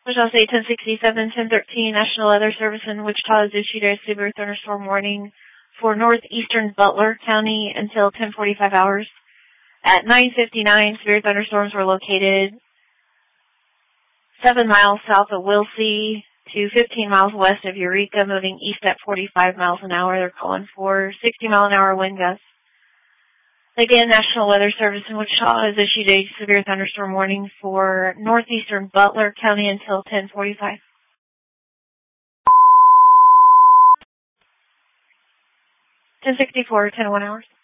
Wichita State 1067-1013 National Weather Service in Wichita has issued a severe thunderstorm warning for northeastern Butler County until 10:45 hours. At 9:59, severe thunderstorms were located 7 miles south of Wilsey to 15 miles west of Eureka, moving east at 45 miles an hour. They're calling for 60-mile-an-hour wind gusts. Again, National Weather Service in Wichita has issued a severe thunderstorm warning for northeastern Butler County until 10:45. 1064, 10:01 hours.